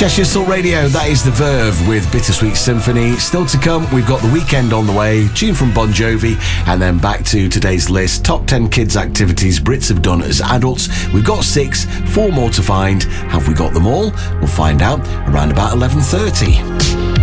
Cheshire Soul Radio, that is The Verve with Bittersweet Symphony. Still to come, we've got The Weekend on the way, tune from Bon Jovi, and then back to today's list, top 10 kids activities Brits have done as adults. We've got 6, 4 more to find. Have we got them all? We'll find out around about 11:30.